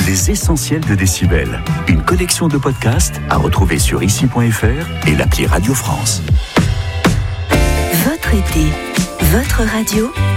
Les essentiels de Décibel. Une collection de podcasts à retrouver sur ici.fr et l'appli Radio France. Votre été, votre radio,